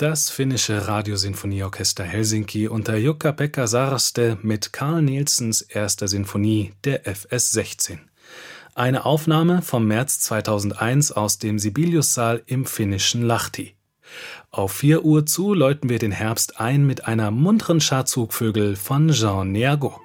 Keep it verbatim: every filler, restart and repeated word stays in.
Das finnische Radiosinfonieorchester Helsinki unter Jukka-Pekka Saraste mit Carl Nielsens erster Sinfonie, der F S sechzehn. Eine Aufnahme vom März zweitausendeins aus dem Sibelius-Saal im finnischen Lahti. Auf vier Uhr zu läuten wir den Herbst ein mit einer munteren Schar Zugvögel von Jean Neagot.